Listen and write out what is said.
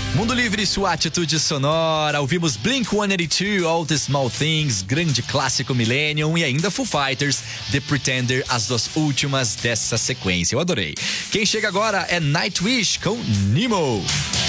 Mundo Livre, sua atitude sonora. Ouvimos Blink-182, All the Small Things, grande clássico Millennium e ainda Foo Fighters, The Pretender, as duas últimas dessa sequência. Eu adorei. Quem chega agora é Nightwish com Nemo.